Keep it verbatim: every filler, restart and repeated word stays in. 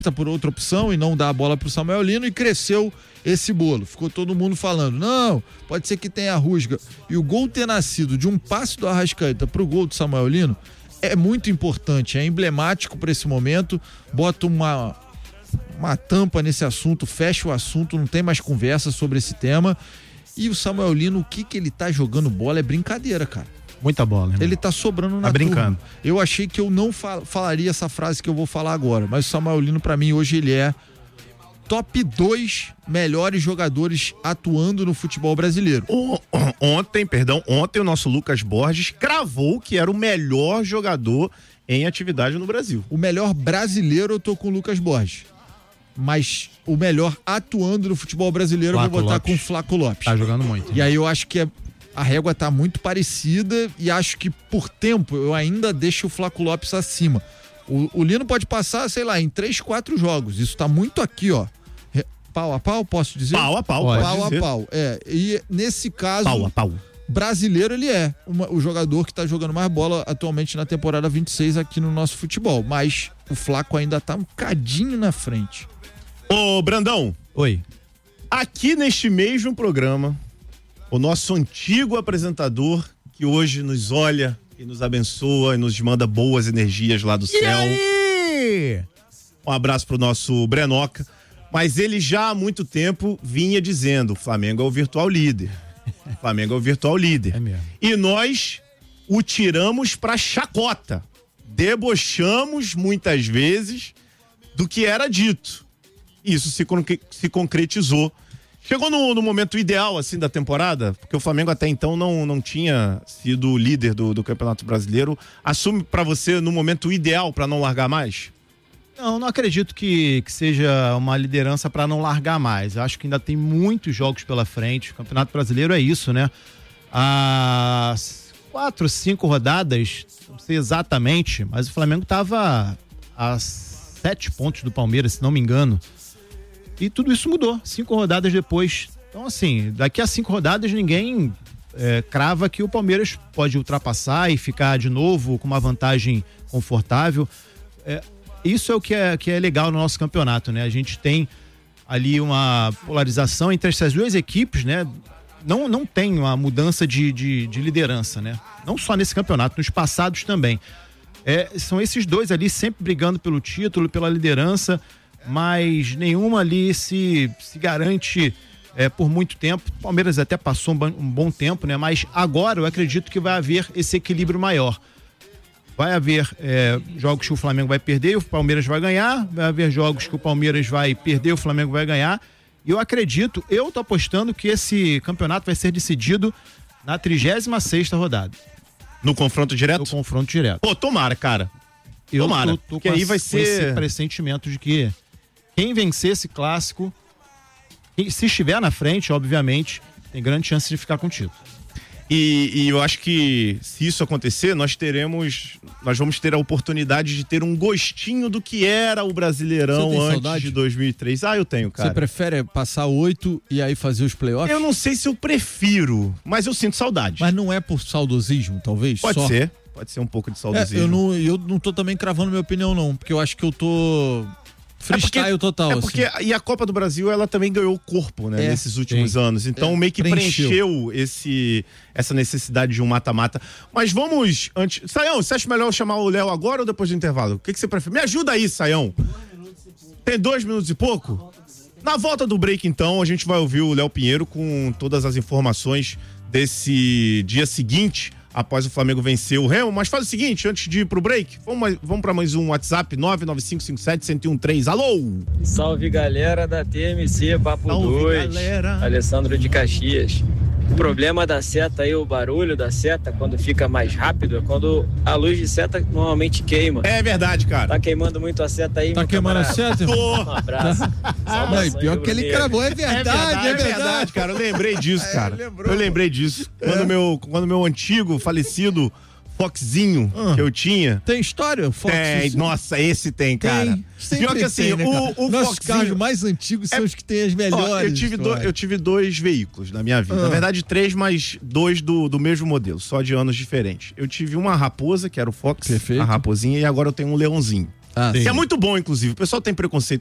por outra opção e não dar a bola pro Samuel Lino e cresceu esse bolo. Ficou todo mundo falando, não, pode ser que tenha rusga. E o gol ter nascido de um passe do Arrascaeta pro gol do Samuel Lino é muito importante, é emblemático para esse momento, bota uma, uma tampa nesse assunto, fecha o assunto, não tem mais conversa sobre esse tema. E o Samuel Lino, o que que ele tá jogando bola é brincadeira, cara. Muita bola, irmão. Ele tá sobrando na Tá brincando. turma. Eu achei que eu não fal- falaria essa frase que eu vou falar agora, mas o Samuel Lino, pra mim, hoje ele é top dois melhores jogadores atuando no futebol brasileiro. O- Ontem, perdão, ontem o nosso Lucas Borges cravou que era o melhor jogador em atividade no Brasil. O melhor brasileiro eu tô com o Lucas Borges, mas o melhor atuando no futebol brasileiro Flaco eu vou botar Lopes. com o Flaco Lopes. Tá jogando muito. E aí eu acho que é a régua tá muito parecida e acho que por tempo eu ainda deixo o Flaco Lopes acima. O, o Lino pode passar, sei lá, em três, quatro jogos. Isso tá muito aqui, ó. Re- Pau a pau, posso dizer? Pau a pau, Pode pode Pau a dizer. pau. É, e nesse caso, Pau a pau. brasileiro ele é uma- o jogador que tá jogando mais bola atualmente na temporada vinte e seis aqui no nosso futebol. Mas o Flaco ainda tá um cadinho na frente. Ô, Brandão, Oi. aqui neste mesmo programa, o nosso antigo apresentador, que hoje nos olha e nos abençoa e nos manda boas energias lá do céu. aí? Um abraço pro nosso Brenoca. Mas ele já há muito tempo vinha dizendo: o Flamengo é o virtual líder. O Flamengo é o virtual líder. É mesmo. E nós o tiramos pra chacota. Debochamos muitas vezes do que era dito. Isso se, con- se concretizou. Chegou no, no momento ideal, assim, da temporada, porque o Flamengo até então não, não tinha sido líder do, do Campeonato Brasileiro. Assume pra você no momento ideal pra não largar mais? Não, não acredito que, que seja uma liderança para não largar mais. Eu acho que ainda tem muitos jogos pela frente. O Campeonato Brasileiro é isso, né? Há quatro, cinco rodadas, não sei exatamente, mas o Flamengo estava a sete pontos do Palmeiras, se não me engano. E tudo isso mudou, cinco rodadas depois. Então, assim, daqui a cinco rodadas ninguém é, crava que o Palmeiras pode ultrapassar e ficar de novo com uma vantagem confortável. É, isso é o que é, que é legal no nosso campeonato, né? A gente tem ali uma polarização entre essas duas equipes, né? Não, não tem uma mudança de, de, de liderança, né? Não só nesse campeonato, nos passados também. É, são esses dois ali sempre brigando pelo título, pela liderança, mas nenhuma ali se, se garante é, por muito tempo. O Palmeiras até passou um, ban- um bom tempo, né? Mas agora eu acredito que vai haver esse equilíbrio maior. Vai haver é, jogos que o Flamengo vai perder e o Palmeiras vai ganhar. Vai haver jogos que o Palmeiras vai perder e o Flamengo vai ganhar. E eu acredito, eu tô apostando que esse campeonato vai ser decidido na trigésima sexta rodada. No confronto direto? No confronto direto. Pô, tomara, cara. Eu Tomara, tô, tô porque com aí as- vai com ser- esse pressentimento de que quem vencer esse clássico, quem- se estiver na frente, obviamente, tem grande chance de ficar com o título. E, e eu acho que se isso acontecer, nós teremos, nós vamos ter a oportunidade de ter um gostinho do que era o Brasileirão Você tem antes saudade? de dois mil e três. Ah, eu tenho, cara. Você prefere passar oito e aí fazer os playoffs? Eu não sei se eu prefiro, mas eu sinto saudade. Mas não é por saudosismo, talvez? Pode Só? ser, pode ser um pouco de É, saudosismo. eu, não, eu não tô também cravando minha opinião, não. Porque eu acho que eu tô freestyle é porque, total. É porque assim. e a Copa do Brasil, ela também ganhou corpo, né, É, nesses últimos sim. anos. Então É, meio que preencheu. preencheu, esse, essa necessidade de um mata-mata. Mas vamos antes. Saião, você acha melhor eu chamar o Léo agora ou depois do intervalo? O que, que você prefere? Me ajuda aí, Saião. Tem dois minutos e pouco? Na volta do break, então, a gente vai ouvir o Léo Pinheiro com todas as informações desse dia seguinte, após o Flamengo vencer o Remo. Mas faz o seguinte, antes de ir pro break, vamos, vamos para mais um WhatsApp, nove nove cinco cinco sete, um zero um três. Alô? Salve galera da T M C Papo Salve, dois, galera. Alessandro de Caxias. O problema da seta aí, o barulho da seta, quando fica mais rápido, é quando a luz de seta normalmente queima. É verdade, cara. Tá queimando muito a seta aí, Tá meu queimando a camarada? seta? Tô. Um abraço. Não, e pior que ele cravou, é verdade, é verdade, cara. Eu lembrei disso, cara. Eu lembrei disso. Quando meu, quando meu antigo falecido Foxzinho Ah. que eu tinha. Tem história, o Fox? Tem, Isso? nossa, esse tem, cara. Tem. Sempre Pior que assim, tem, né, cara? o, o Nossos Foxzinho. carros mais antigos são É- os que têm as Ó, melhores. eu, tive do- histórias. eu tive dois veículos na minha vida. Ah. Na verdade, três, mas dois do, do mesmo modelo, só de anos diferentes. Eu tive uma raposa, que era o Fox, Perfeito. a raposinha, e agora eu tenho um leãozinho. Ah, que sim. é muito bom, inclusive. O pessoal tem preconceito